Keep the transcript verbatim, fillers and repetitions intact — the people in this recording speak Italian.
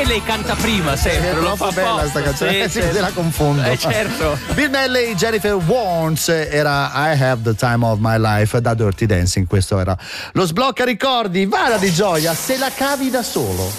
lei canta prima sempre. È lo troppo fa bella sta canzone, sì, sì, sì. se la confondo. Eh certo. Bill Medley, Jennifer Warnes, era I Have the Time of My Life da Dirty Dancing. Questo era lo sblocca ricordi, vara di gioia, se la cavi da solo.